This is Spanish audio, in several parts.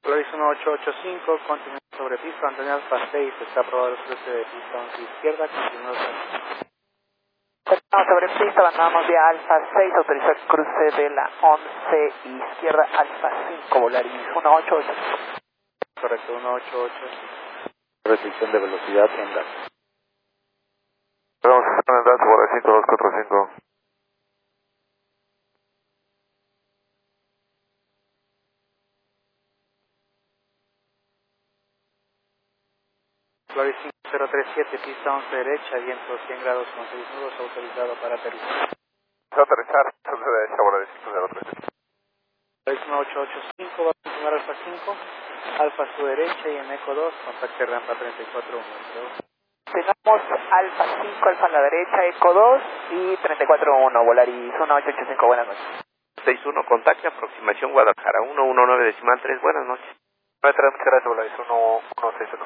Polaris 1885, continúa sobre pista, Antonio Alfa 6, está aprobado el cruce de pista 11 izquierda, continúa sobre pista, abandonamos vía Alfa 6, autoriza el cruce de la 11 izquierda, Alfa 5, Volaris 188. correcto, 188. Restricción de velocidad en gas. Vamos a estar en el dato, Volaris 5245. Polaris 5037, pista 11 derecha, viento 100 grados con 6 nudos, autorizado para aterrizar. Aterrizar, de derecha, Volaris 5037. Polaris 1885, va a continuar Alfa 5, Alfa a su derecha y en Eco 2, contacte rampa 341. Tenemos Alfa 5, Alfa a la derecha, Eco 2 y 341, Volaris 1885, buenas noches. 61, contacte, aproximación Guadalajara, 119.3, buenas noches. Muchas gracias, Volaris 1161.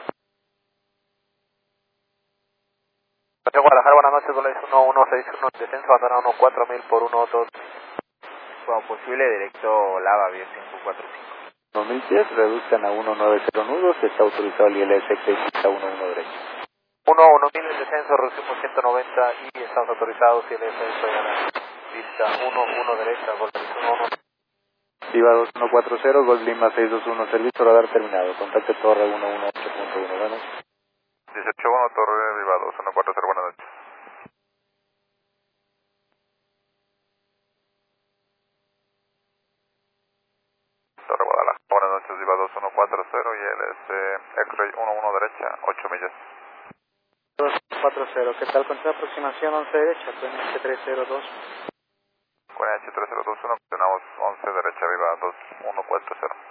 Guadalajara, buenas noches, Volaris 1161, descenso, abandonado 4000 por 12. Como posible, directo Lava, vía 545. 2010, reduzcan a 190 nudos, está autorizado el ILS 6, pista 11 derecha. 1000 el descenso, reducimos 190 y estamos autorizados y el descenso ya la pista 11 derecha, Volaris 11. Viva 2140, Golf Lima 621, servicio radar terminado, contacte torre 118.1, bueno. 181, Torre Viva 2140, buenas noches. Torre Guadalajara, buenas noches, Viva 2140 y el X-Ray 11 derecha, 8 millas. 240, ¿qué tal? Contra aproximación 11 derecha, QNH 302. QNH 3021, continuamos 11 derecha, Viva 2140.